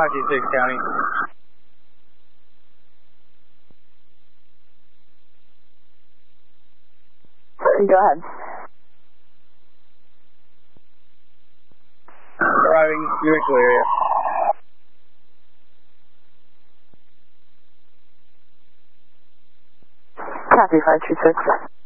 526 County. Go ahead. Arriving Ewingville area. Copy 526.